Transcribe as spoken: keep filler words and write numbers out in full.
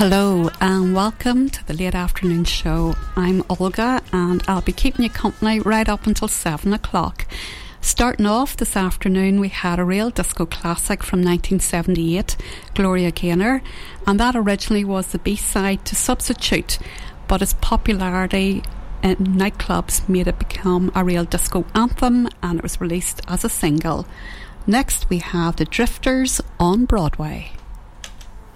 Hello and welcome to the late afternoon show. I'm Olga and I'll be keeping you company right up until seven o'clock. Starting off this afternoon, we had a real disco classic from nineteen seventy-eight, Gloria Gaynor, and that originally was the B-side to Substitute, but its popularity in nightclubs made it become a real disco anthem, and it was released as a single. Next we have The Drifters on Broadway.